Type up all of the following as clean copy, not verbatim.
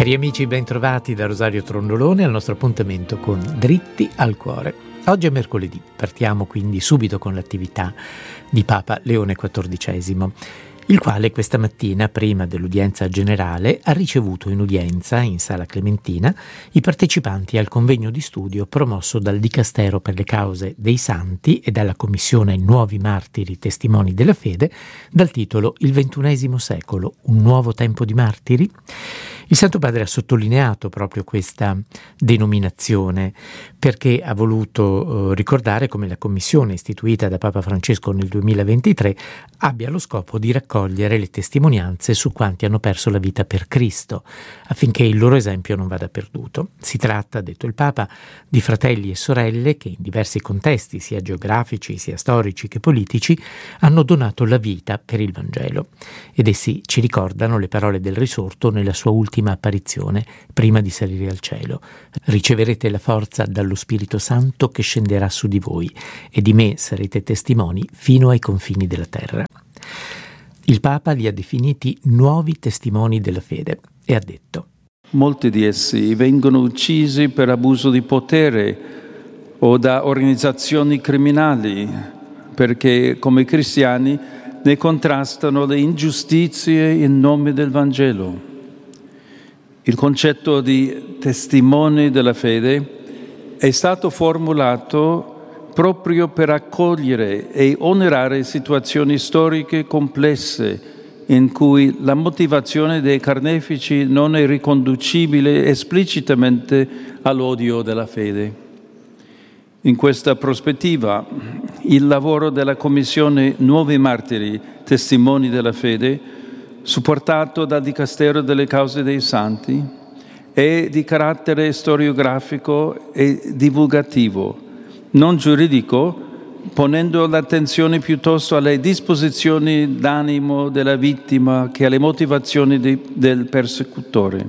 Cari amici, ben trovati da Rosario Trondolone al nostro appuntamento con Dritti al Cuore. Oggi è mercoledì, partiamo quindi subito con l'attività di Papa Leone XIV, il quale questa mattina, prima dell'udienza generale, ha ricevuto in udienza in Sala Clementina i partecipanti al convegno di studio promosso dal Dicastero per le cause dei santi e dalla Commissione Nuovi Martiri Testimoni della Fede, dal titolo Il XXI secolo, un nuovo tempo di martiri? Il Santo Padre ha sottolineato proprio questa denominazione perché ha voluto ricordare come la commissione istituita da Papa Francesco nel 2023 abbia lo scopo di raccogliere le testimonianze su quanti hanno perso la vita per Cristo, affinché il loro esempio non vada perduto. Si tratta, ha detto il Papa, di fratelli e sorelle che in diversi contesti, sia geografici, sia storici che politici, hanno donato la vita per il Vangelo. Ed essi ci ricordano le parole del risorto nella sua ultima apparizione prima di salire al cielo. Riceverete la forza dallo Spirito Santo che scenderà su di voi e di me sarete testimoni fino ai confini della terra. Il Papa li ha definiti nuovi testimoni della fede e ha detto: molti di essi vengono uccisi per abuso di potere o da organizzazioni criminali perché come cristiani ne contrastano le ingiustizie in nome del Vangelo. Il concetto di testimoni della fede è stato formulato proprio per accogliere e onorare situazioni storiche complesse in cui la motivazione dei carnefici non è riconducibile esplicitamente all'odio della fede. In questa prospettiva, il lavoro della Commissione Nuovi Martiri, Testimoni della Fede, supportato dal Dicastero delle Cause dei Santi, è di carattere storiografico e divulgativo, non giuridico, ponendo l'attenzione piuttosto alle disposizioni d'animo della vittima che alle motivazioni del persecutore.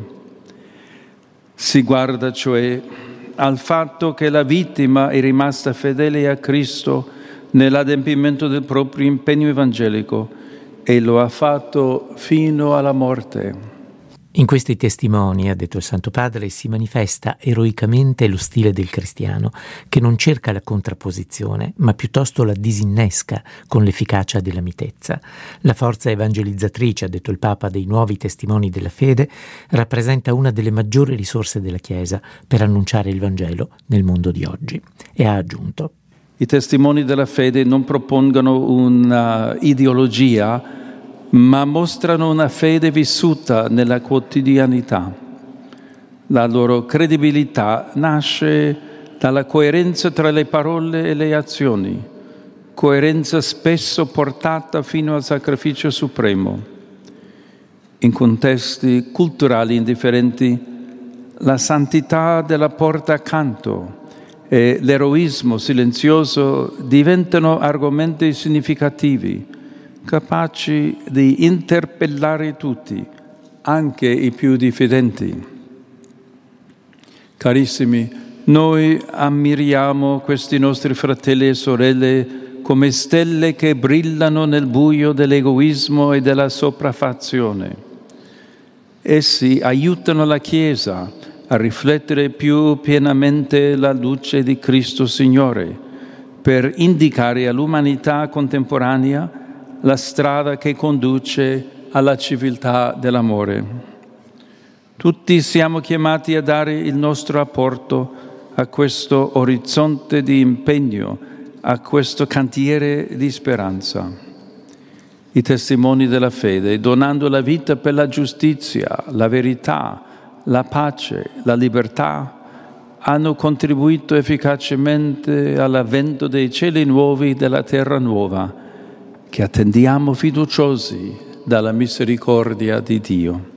Si guarda cioè al fatto che la vittima è rimasta fedele a Cristo nell'adempimento del proprio impegno evangelico e lo ha fatto fino alla morte. In questi testimoni, ha detto il Santo Padre, si manifesta eroicamente lo stile del cristiano, che non cerca la contrapposizione, ma piuttosto la disinnesca con l'efficacia della mitezza. La forza evangelizzatrice, ha detto il Papa, dei nuovi testimoni della fede, rappresenta una delle maggiori risorse della Chiesa per annunciare il Vangelo nel mondo di oggi. E ha aggiunto: i testimoni della fede non propongono una ideologia, ma mostrano una fede vissuta nella quotidianità. La loro credibilità nasce dalla coerenza tra le parole e le azioni, coerenza spesso portata fino al sacrificio supremo. In contesti culturali indifferenti, la santità della porta accanto e l'eroismo silenzioso diventano argomenti significativi, capaci di interpellare tutti, anche i più diffidenti. Carissimi, noi ammiriamo questi nostri fratelli e sorelle come stelle che brillano nel buio dell'egoismo e della sopraffazione. Essi aiutano la Chiesa a riflettere più pienamente la luce di Cristo Signore, per indicare all'umanità contemporanea la strada che conduce alla civiltà dell'amore. Tutti siamo chiamati a dare il nostro apporto a questo orizzonte di impegno, a questo cantiere di speranza. I testimoni della fede, donando la vita per la giustizia, la verità, la pace, la libertà, hanno contribuito efficacemente all'avvento dei cieli nuovi e della terra nuova, che attendiamo fiduciosi dalla misericordia di Dio.